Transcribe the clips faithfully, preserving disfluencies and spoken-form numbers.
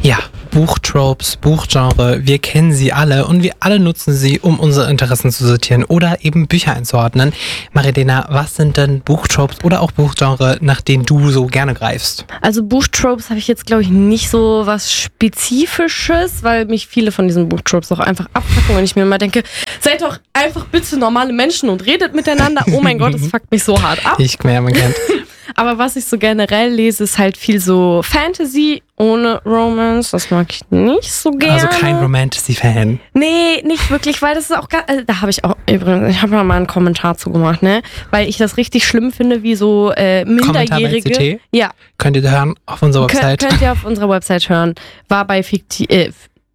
Ja, Buchtropes, Buchgenre, wir kennen sie alle und wir alle nutzen sie, um unsere Interessen zu sortieren oder eben Bücher einzuordnen. Marilena, was sind denn Buchtropes oder auch Buchgenre, nach denen du so gerne greifst? Also Buchtropes habe ich jetzt, glaube ich, nicht so was Spezifisches, weil mich viele von diesen Buchtropes auch einfach abfacken und ich mir immer denke, seid doch einfach bitte normale Menschen und redet miteinander. Oh mein Gott, das fuckt mich so hart ab. Ich mehr, man kennt. Aber was ich so generell lese, ist halt viel so Fantasy ohne Romance. Das mag ich nicht so gerne. Also kein Romantasy-Fan. Nee, nicht wirklich, weil das ist auch gar, also da habe ich auch übrigens, ich habe ja mal einen Kommentar zu gemacht, ne? Weil ich das richtig schlimm finde, wie so äh, Minderjährige. Kommentar bei C T? Ja. Könnt ihr hören auf unserer Website. Könnt, könnt ihr auf unserer Website hören. War bei Fikti äh,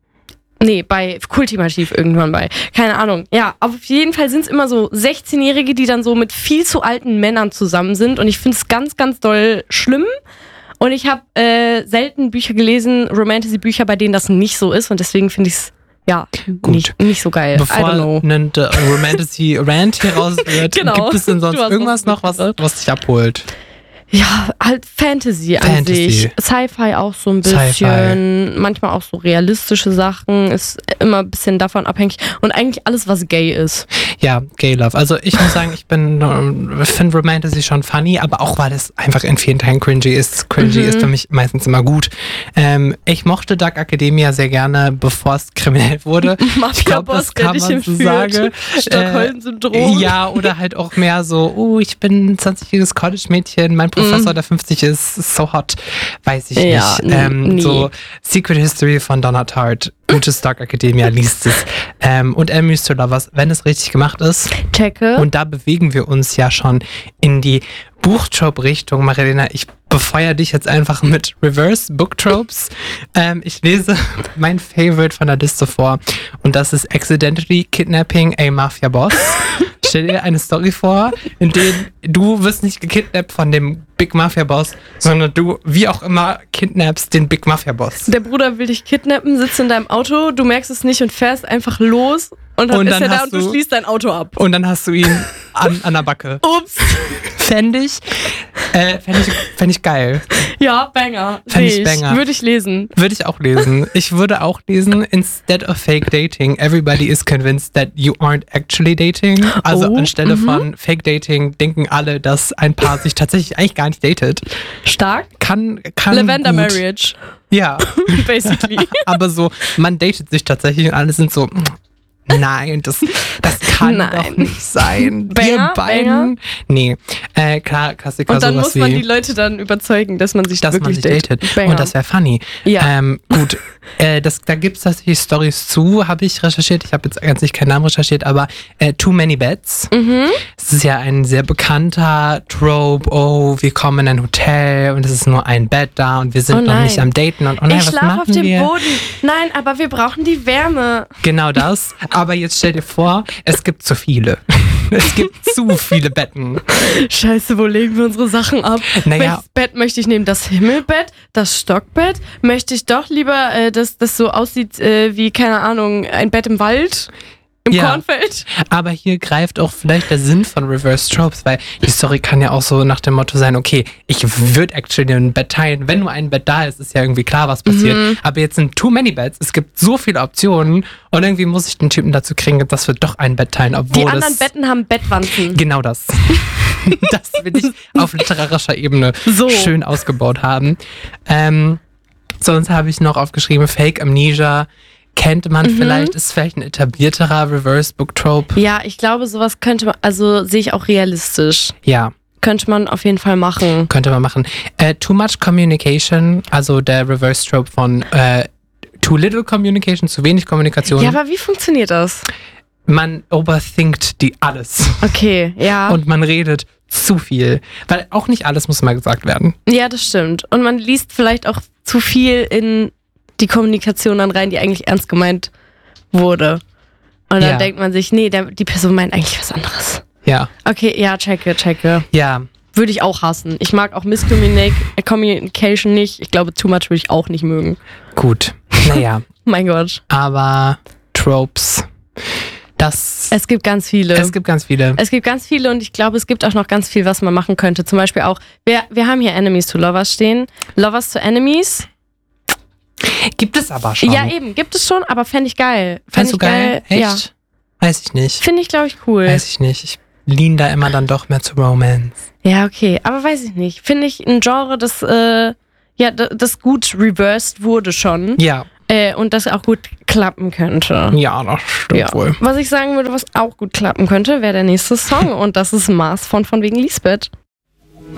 Nee, bei Kultimativ irgendwann bei. Keine Ahnung. Ja, auf jeden Fall sind es immer so sechzehnjährige, die dann so mit viel zu alten Männern zusammen sind. Und ich finde es ganz, ganz doll schlimm. Und ich habe äh, selten Bücher gelesen, Romantasy-Bücher, bei denen das nicht so ist. Und deswegen finde ich es, ja, Gut. Nicht, nicht so geil. Bevor ein äh, Romantasy-Rant hier raus wird, Genau. gibt es denn sonst Du hast irgendwas was noch, was, was dich abholt? Ja, halt Fantasy, an Fantasy. sich. Sci-Fi auch so ein bisschen. Sci-Fi. Manchmal auch so realistische Sachen. Ist immer ein bisschen davon abhängig. Und eigentlich alles, was gay ist. Ja, Gay Love. Also ich muss sagen, ich bin äh, finde Romantasy schon funny, aber auch weil es einfach in vielen Teilen cringy ist. Cringy Mhm. ist für mich meistens immer gut. Ähm, ich mochte Dark Academia sehr gerne, bevor es kriminell wurde. Ich glaube, das kann man so sagen. Stockholm-Syndrom. Äh, ja, oder halt auch mehr so, oh, ich bin ein zwanzigjähriges College-Mädchen, mein Professor, Mhm. der fünfzig ist, ist so hot. Weiß ich Ja, nicht. Ähm, nee. So Secret History von Donna Tartt. Gutes Dark Academia, liest es. Ähm, und Enemies to Lovers, wenn es richtig gemacht ist. Checke. Und da bewegen wir uns ja schon in die Buchtrope-Richtung. Marilena, ich befeuere dich jetzt einfach mit Reverse Booktropes. ähm, ich lese mein Favorite von der Liste vor und das ist Accidentally Kidnapping a Mafia Boss. Stell dir eine Story vor, in der du wirst nicht gekidnappt von dem Big Mafia Boss, sondern du, wie auch immer, kidnappst den Big Mafia Boss. Der Bruder will dich kidnappen, sitzt in deinem Auto, du merkst es nicht und fährst einfach los und dann Und ist dann er da hast und du du- schließt dein Auto ab. Und dann hast du ihn an, an der Backe. Ups. Fände ich, äh, fänd ich, fänd ich geil. Ja, Banger. Fänd Seh ich Banger. Würde ich lesen. Würde ich auch lesen. Ich würde auch lesen, instead of fake dating, everybody is convinced that you aren't actually dating. Also Oh, anstelle mhm. von fake dating denken alle, dass ein Paar sich tatsächlich eigentlich gar nicht datet. Stark. Kann, kann Lavender gut. Marriage. Ja, Basically. aber so, man datet sich tatsächlich und alle sind so, nein, das, das kann Nein. doch nicht sein. Banger, Wir beiden. Nee, äh, klar, Klassiker, Und dann sowas muss man wie, die Leute dann überzeugen, dass man sich dass man wirklich sich datet. Banger. Und das wäre funny. Ja. Ähm, gut, äh, das, da gibt es tatsächlich Stories zu, habe ich recherchiert. Ich habe jetzt ganz nicht keinen Namen recherchiert, aber äh, Too Many Beds. Mhm. Es ist ja ein sehr bekannter Trope. Oh, wir kommen in ein Hotel und es ist nur ein Bett da und wir sind Oh noch nein. nicht am Daten. Und oh nein, Ich was schlafe machen auf dem wir? Boden. Nein, aber wir brauchen die Wärme. Genau das. Aber jetzt stell dir vor, es gibt zu viele. Es gibt zu viele Betten. Scheiße, wo legen wir unsere Sachen ab? Naja. Welches Bett möchte ich nehmen? Das Himmelbett? Das Stockbett? Möchte ich doch lieber, äh, dass das so aussieht äh, wie, keine Ahnung, ein Bett im Wald? Im Ja. Kornfeld? Aber hier greift auch vielleicht der Sinn von Reverse Tropes, weil die Story kann ja auch so nach dem Motto sein, okay, ich würde actually ein Bett teilen. Wenn nur ein Bett da ist, ist ja irgendwie klar, was passiert. Mhm. Aber jetzt sind too many beds, es gibt so viele Optionen und irgendwie muss ich den Typen dazu kriegen, dass wir doch ein Bett teilen, obwohl Die anderen das Betten haben Bettwanzen. genau das. Das will ich auf literarischer Ebene So. schön ausgebaut haben. Ähm, sonst habe ich noch aufgeschrieben, Fake Amnesia. Kennt man Mhm. vielleicht, ist vielleicht ein etablierterer Reverse Book Trope. Ja, ich glaube, sowas könnte man, also sehe ich auch realistisch. Ja, Könnte man auf jeden Fall machen. könnte man machen. Äh, too much communication, also der Reverse Trope von äh, too little communication, zu wenig Kommunikation. Ja, aber wie funktioniert das? Man overthinkt die alles Okay, ja. und man redet zu viel, weil auch nicht alles muss mal gesagt werden. Ja, das stimmt. Und man liest vielleicht auch zu viel in die Kommunikation dann rein, die eigentlich ernst gemeint wurde. Und dann Ja. denkt man sich, nee, der, die Person meint eigentlich was anderes. Ja, Okay, ja, checke, checke. ja. Würde ich auch hassen. Ich mag auch Miscommunication nicht. Ich glaube, too much würde ich auch nicht mögen. Gut. Naja, Mein Gott. aber Tropes, das, Es gibt ganz viele. es gibt ganz viele. Es gibt ganz viele und ich glaube, es gibt auch noch ganz viel, was man machen könnte. Zum Beispiel auch, wir, wir haben hier Enemies to Lovers stehen. Lovers to Enemies. Gibt es aber schon. Ja, eben, gibt es schon, aber fände ich geil. Fändest du geil? geil? Echt? Ja. Weiß ich nicht. Finde ich, glaube ich, cool. Weiß ich nicht. Ich lean da immer dann doch mehr zu Romance. Ja, okay, aber weiß ich nicht. Finde ich ein Genre, das, äh, ja, d- das gut reversed wurde schon. Ja. Äh, und das auch gut klappen könnte. Ja, das stimmt Ja. wohl. Was ich sagen würde, was auch gut klappen könnte, wäre der nächste Song. Und das ist Mars von von wegen Lisbeth.